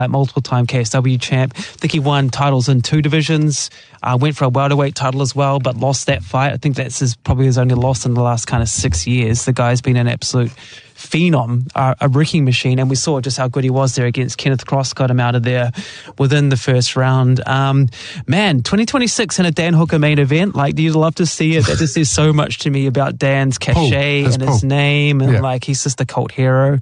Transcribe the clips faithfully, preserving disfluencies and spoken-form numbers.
multiple-time K S W champ. I think he won titles in two divisions, uh, went for a welterweight title as well, but lost that fight. I think that's his, probably his only loss in the last kind of six years. The guy's been an absolute phenom, uh, a wrecking machine, and we saw just how good he was there against Kenneth Cross, got him out of there within the first round. Um, man, twenty twenty-six in a Dan Hooker main event, like, you'd love to see it. That just says so much to me about Dan's cachet Paul, and Paul. his name, and yeah. like, he's just a cult hero.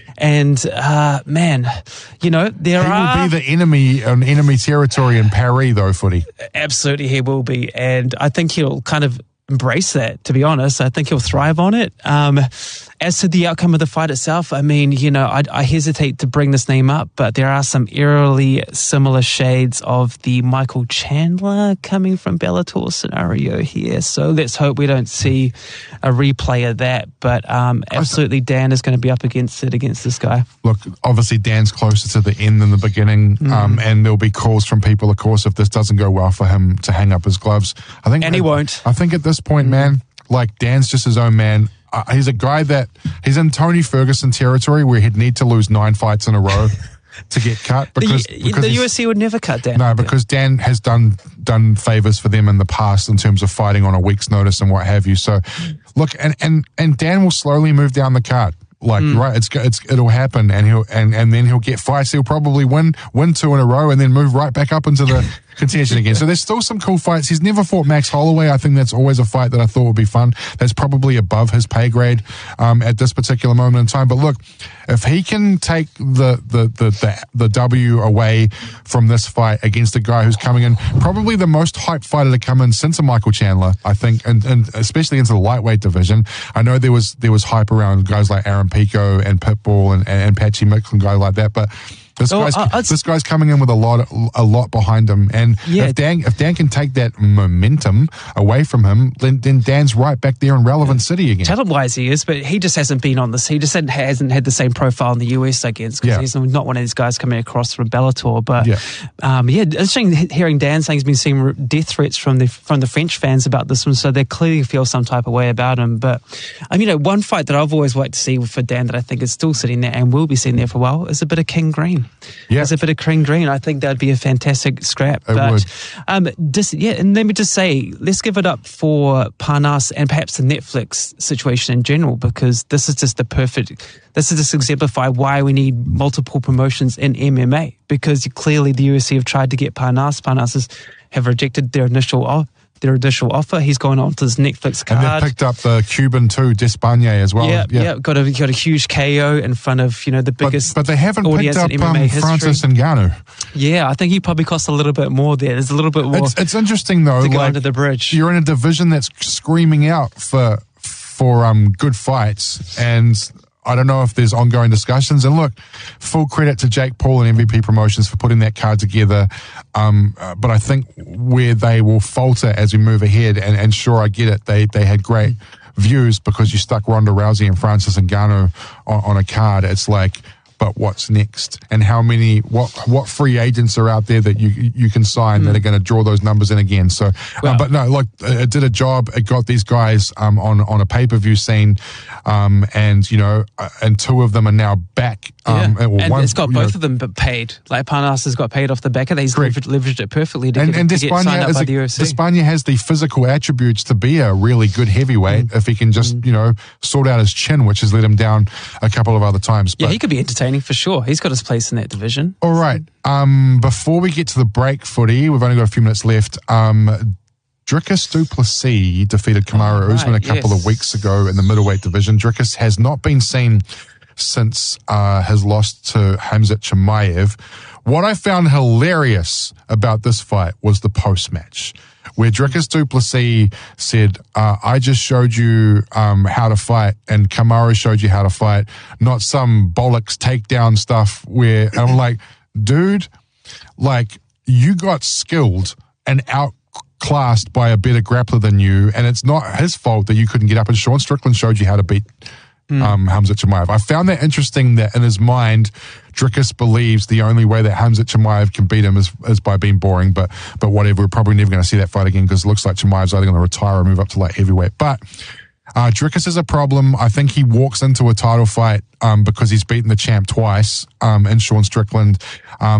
And uh, man, you know, there he are... He will be the enemy on enemy territory in Paris, though, Footy. Absolutely, he will be. And I think he'll kind of embrace that, to be honest. I think he'll thrive on it. Um, as to the outcome of the fight itself, I mean, you know, I, I hesitate to bring this name up, but there are some eerily similar shades of the Michael Chandler coming from Bellator scenario here. So let's hope we don't see a replay of that. But um, absolutely, Dan is going to be up against it, against this guy. Look, obviously Dan's closer to the end than the beginning, mm. um, and there'll be calls from people, of course, if this doesn't go well for him, to hang up his gloves. I think, and he at, won't. I think at this point, mm. man, like, Dan's just his own man. Uh, he's a guy that he's in Tony Ferguson territory where he'd need to lose nine fights in a row to get cut, because, the, because the U F C would never cut Dan. No, because Dan has done done favors for them in the past in terms of fighting on a week's notice and what have you. So, look, and and and Dan will slowly move down the card. Like, mm. right, it's it's it'll happen, and he'll and and then he'll get fights. He'll probably win win two in a row, and then move right back up into the contention again. So there's still some cool fights. He's never fought Max Holloway. I think that's always a fight that I thought would be fun. That's probably above his pay grade um, at this particular moment in time. But look, if he can take the the the the, the W away from this fight against a guy who's coming in, probably the most hyped fighter to come in since a Michael Chandler, I think, and, and especially into the lightweight division. I know there was there was hype around guys like Aaron Pico and Pitbull and, and, and Patchy Mix and guys like that, but This oh, guy's uh, this guy's coming in with a lot a lot behind him, and yeah. if Dan if Dan can take that momentum away from him, then, then Dan's right back there in relevant yeah. city again. Talent wise, he is, but he just hasn't been on this. He just hasn't, hasn't had the same profile in the U S, I guess, because yeah. he's not one of these guys coming across from Bellator. But yeah, um, yeah, interesting hearing Dan saying he's been seeing death threats from the from the French fans about this one, so they clearly feel some type of way about him. But I mean, you know, one fight that I've always liked to see for Dan that I think is still sitting there and will be sitting there for a while is a bit of King Green. Yeah. There's a bit of King Green. I think that'd be a fantastic scrap. It but would. Um, just, yeah, and let me just say, let's give it up for Parnas and perhaps the Netflix situation in general, because this is just the perfect, this is just exemplify why we need multiple promotions in M M A, because clearly the U F C have tried to get Parnas. Parnas has, have rejected their initial offer. Their initial offer. He's gone on to his Netflix card. And they've picked up the Cuban too, Despaigne as well. Yeah, yeah, yeah. Got a got a huge K O in front of, you know, the biggest. But, but they haven't audience picked up in M M A um, history. Francis Ngannou. Yeah, I think he probably cost a little bit more there. There's a little bit more. It's, it's interesting though. To go like, under the bridge. You're in a division that's screaming out for for um good fights, and I don't know if there's ongoing discussions. And look, full credit to Jake Paul and M V P Promotions for putting that card together. Um, uh, but I think where they will falter as we move ahead, and, and sure, I get it, they they had great views because you stuck Ronda Rousey and Francis Ngannou on, on a card. It's like, but what's next? And how many, what what free agents are out there that you you can sign mm. that are going to draw those numbers in again? So, well, um, but no, look, it did a job. It got these guys um, on on a pay per view scene, um, and you know, uh, and two of them are now back. Um, yeah. and, and one, it's got both know, of them but paid. Like Parnas has got paid off the back of it. He's leveraged, leveraged it perfectly to and, get, and to get signed up by a, the U F C. Despaigne has the physical attributes to be a really good heavyweight mm. if he can just, mm. you know, sort out his chin, which has let him down a couple of other times. But, yeah, he could be entertaining for sure. He's got his place in that division. All right. Um, before we get to the break, Footy, we've only got a few minutes left. Um, Dricus du Plessis defeated Kamaru oh, Usman right, a couple yes. of weeks ago in the middleweight division. Dricus has not been seen since uh, his loss to Khamzat Chimaev. What I found hilarious about this fight was the post-match, where Dricus du Plessis said, uh, I just showed you um, how to fight, and Kamaru showed you how to fight, not some bollocks takedown stuff where, and I'm like, dude, like, you got skilled and outclassed by a better grappler than you, and it's not his fault that you couldn't get up, and Sean Strickland showed you how to beat Um, Khamzat Chimaev. I found that interesting that in his mind, Dricus believes the only way that Khamzat Chimaev can beat him is, is by being boring, but but whatever. We're probably never going to see that fight again because it looks like Chimaev's either going to retire or move up to light heavyweight. But uh, Dricus is a problem. I think he walks into a title fight um, because he's beaten the champ twice um, in Sean Strickland. Um,